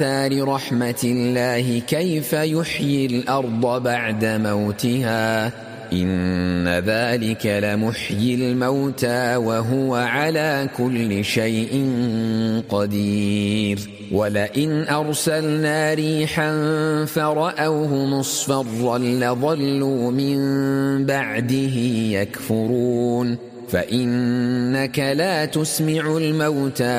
آثار رحمة الله كيف يحيي الأرض بعد موتها إن ذلك لمحيي الموتى وهو على كل شيء قدير ولئن أرسلنا ريحا فرأوه مصفرا لظلوا من بعده يكفرون فإنك لا تسمع الموتى